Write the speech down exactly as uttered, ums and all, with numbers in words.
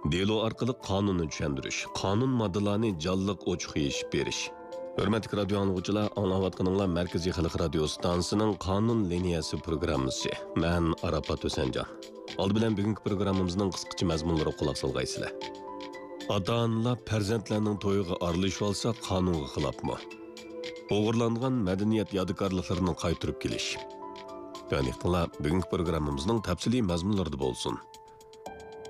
Delo orqali qonunni tushuntirish, qonun moddalarini jonliq ochiq yechib berish. Hurmatli radio anglag'uchilar, anglayotganinglar Markaziy xalq radio stansiyasining qonun liniyasi programmasi. Men Arafat O'sanjon. Oldi bilan bugungi programmamizning qisqacha mazmunlariga quloq solgaysizlar. Ota-onalar farzandlarining to'yiga aralashib olsa qonunga xilofmi? O'g'irlangan madaniyat yodikorliklarini qaytarib kelish. Ya'ni bugungi programmamizning tafsiliy mazmunlarida bo'lsin.